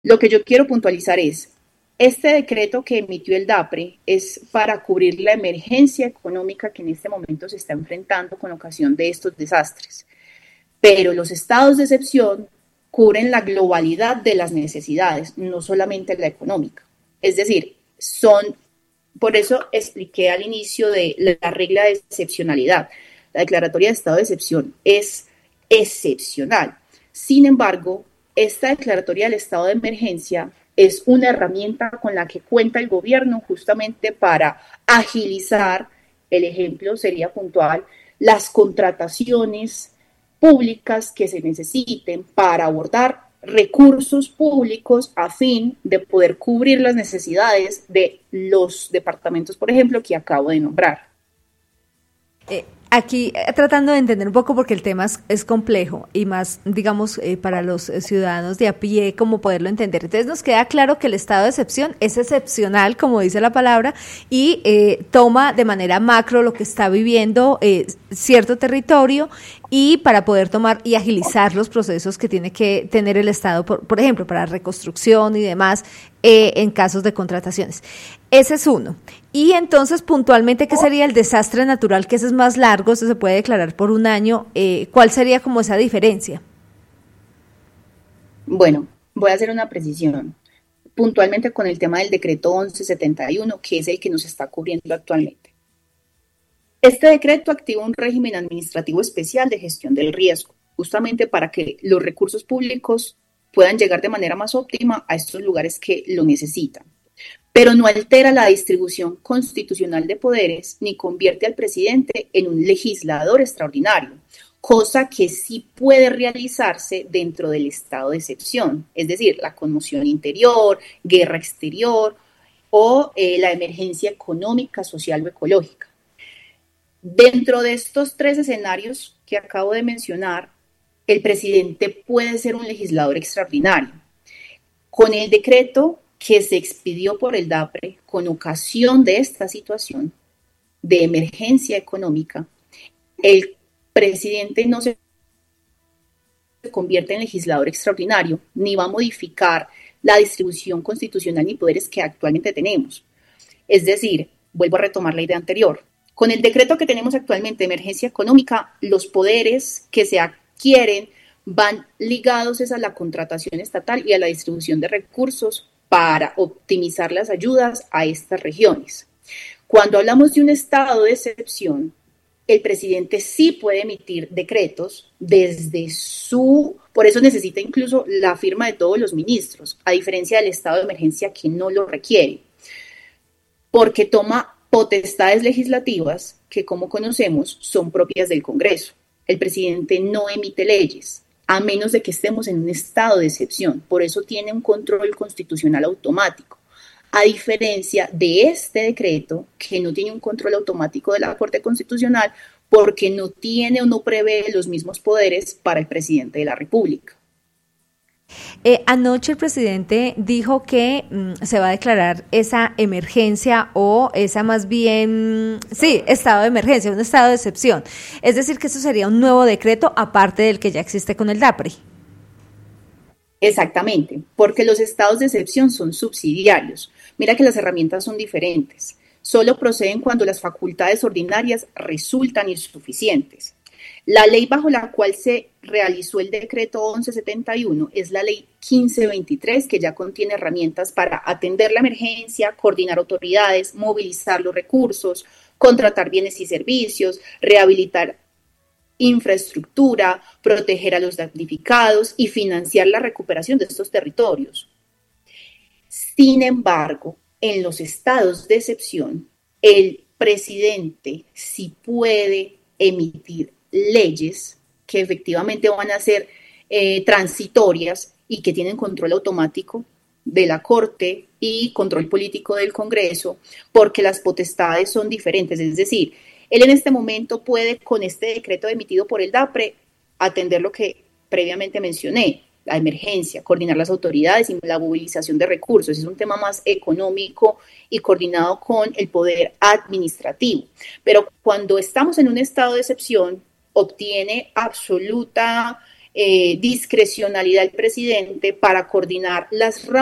Lo que yo quiero puntualizar es, este decreto que emitió el DAPRE es para cubrir la emergencia económica que en este momento se está enfrentando con ocasión de estos desastres. Pero los estados de excepción cubren la globalidad de las necesidades, no solamente la económica. Es decir, por eso expliqué al inicio de la regla de excepcionalidad. La declaratoria de estado de excepción es excepcional. Sin embargo, esta declaratoria del estado de emergencia es una herramienta con la que cuenta el gobierno justamente para agilizar, el ejemplo sería puntual, las contrataciones públicas que se necesiten para abordar recursos públicos a fin de poder cubrir las necesidades de los departamentos, por ejemplo, que acabo de nombrar. Aquí tratando de entender un poco porque el tema es complejo y más, digamos, para los ciudadanos de a pie, como poderlo entender. Entonces nos queda claro que el estado de excepción es excepcional, como dice la palabra, y toma de manera macro lo que está viviendo cierto territorio y para poder tomar y agilizar los procesos que tiene que tener el Estado, por ejemplo, para reconstrucción y demás, en casos de contrataciones. Ese es uno. Y entonces, puntualmente, ¿qué sería el desastre natural? Que ese es más largo, ese se puede declarar por un año. ¿Cuál sería como esa diferencia? Bueno, voy a hacer una precisión. Puntualmente con el tema del decreto 1171, que es el que nos está cubriendo actualmente. Este decreto activa un régimen administrativo especial de gestión del riesgo, justamente para que los recursos públicos puedan llegar de manera más óptima a estos lugares que lo necesitan. Pero no altera la distribución constitucional de poderes ni convierte al presidente en un legislador extraordinario, cosa que sí puede realizarse dentro del estado de excepción, es decir, la conmoción interior, guerra exterior o la emergencia económica, social o ecológica. Dentro de estos tres escenarios que acabo de mencionar, el presidente puede ser un legislador extraordinario. Con el decreto que se expidió por el DAPRE con ocasión de esta situación de emergencia económica, el presidente no se convierte en legislador extraordinario, ni va a modificar la distribución constitucional ni poderes que actualmente tenemos. Es decir, vuelvo a retomar la idea anterior. Con el decreto que tenemos actualmente de emergencia económica, los poderes que se adquieren van ligados a la contratación estatal y a la distribución de recursos para optimizar las ayudas a estas regiones. Cuando hablamos de un estado de excepción, el presidente sí puede emitir decretos por eso necesita incluso la firma de todos los ministros, a diferencia del estado de emergencia que no lo requiere, porque toma potestades legislativas que, como conocemos, son propias del Congreso. El presidente no emite leyes, a menos de que estemos en un estado de excepción. Por eso tiene un control constitucional automático, a diferencia de este decreto, que no tiene un control automático de la Corte Constitucional, porque no tiene o no prevé los mismos poderes para el presidente de la República. Anoche el presidente dijo que se va a declarar esa emergencia o esa más bien, sí, estado de emergencia, un estado de excepción. Es decir, que eso sería un nuevo decreto aparte del que ya existe con el DAPRE. Exactamente, porque los estados de excepción son subsidiarios. Mira que las herramientas son diferentes. Solo proceden cuando las facultades ordinarias resultan insuficientes. La ley bajo la cual se realizó el decreto 1171 es la ley 1523, que ya contiene herramientas para atender la emergencia, coordinar autoridades, movilizar los recursos, contratar bienes y servicios, rehabilitar infraestructura, proteger a los damnificados y financiar la recuperación de estos territorios. Sin embargo, en los estados de excepción, el presidente sí puede emitir leyes que efectivamente van a ser transitorias y que tienen control automático de la Corte y control político del Congreso, porque las potestades son diferentes. Es decir, él en este momento puede, con este decreto emitido por el DAPRE, atender lo que previamente mencioné, la emergencia, coordinar las autoridades y la movilización de recursos. Es un tema más económico y coordinado con el poder administrativo. Pero cuando estamos en un estado de excepción, obtiene absoluta discrecionalidad del presidente para coordinar las